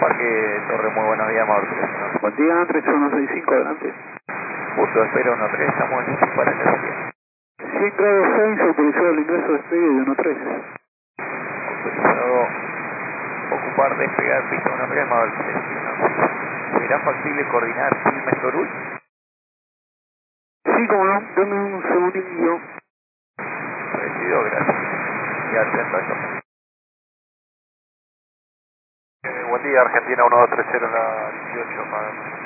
Parque Torre, muy buenos días, Mauricio. Buen día, 3165, adelante. Punto, espero 13, estamos listos para el despegue. 100 grados 6, autorizado el ingreso de despegue de 13. Autorizado ocupar, despegar, pista 13, Mauricio. ¿Será factible coordinar Quilmes Torul? Sí, como no, dame un segundillo. Recibido, gracias. Y atento a esto. Buen día, Argentina 1230 en la 18,